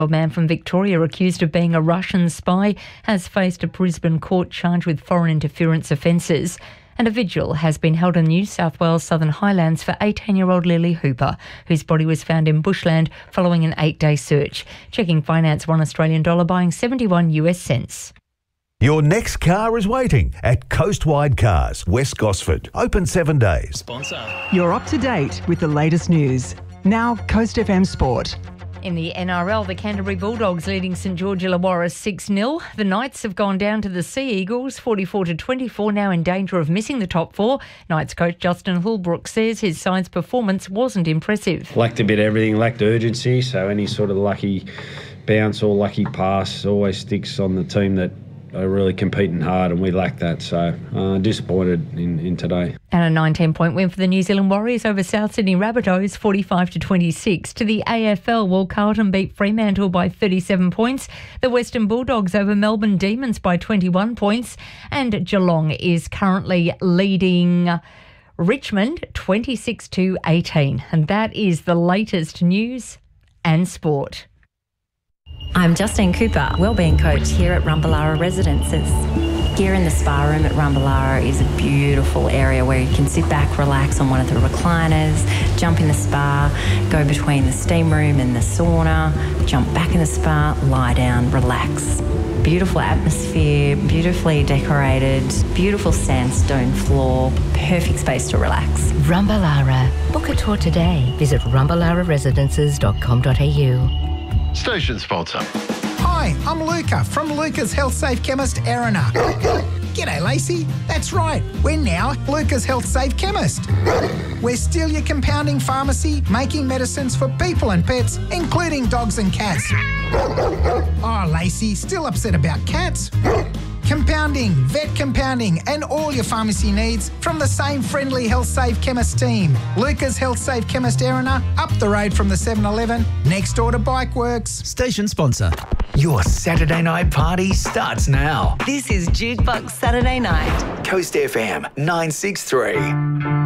A man from Victoria accused of being a Russian spy has faced a Brisbane court charged with foreign interference offences. And a vigil has been held in New South Wales Southern Highlands for 18-year-old Lily Hooper, whose body was found in bushland following an 8-day search. Checking finance, $1 Australian buying 71 US cents. Your next car is waiting at Coastwide Cars, West Gosford. Open 7 days. Sponsor. You're up to date with the latest news. Now, Coast FM Sport. In the NRL, the Canterbury Bulldogs leading St George Illawarra 6-0. The Knights have gone down to the Sea Eagles 44-24, now in danger of missing the top four. Knights coach Justin Holbrook says his side's performance wasn't impressive. Lacked a bit of everything, lacked urgency, so any sort of lucky bounce or lucky pass always sticks on the team that are really competing hard, and we lack that, so disappointed in today. And a 19-point win for the New Zealand Warriors over South Sydney Rabbitohs 45-26. To the AFL, well, Carlton beat Fremantle by 37 points. The Western Bulldogs over Melbourne Demons by 21 points. And Geelong is currently leading Richmond 26-18. And that is the latest news and sport. I'm Justine Cooper, wellbeing coach here at Rumballara Residences. Here in the spa room at Rumballara is a beautiful area where you can sit back, relax on one of the recliners, jump in the spa, go between the steam room and the sauna, jump back in the spa, lie down, relax. Beautiful atmosphere, beautifully decorated, beautiful sandstone floor, perfect space to relax. Rumballara. Book a tour today. Visit rumballararesidences.com.au. Station sponsor. Hi, I'm Luca from Luca's Health Safe Chemist, Erina. G'day, Lacey. That's right. We're now Luca's Health Safe Chemist. We're still your compounding pharmacy, making medicines for people and pets, including dogs and cats. Oh, Lacey, still upset about cats? Compounding, vet compounding, and all your pharmacy needs from the same friendly Health Safe Chemist team. Luca's Health Safe Chemist Erina, up the road from the 7-Eleven, next door to Bike Works. Station sponsor. Your Saturday night party starts now. This is Jukebox Saturday Night. Coast FM 963.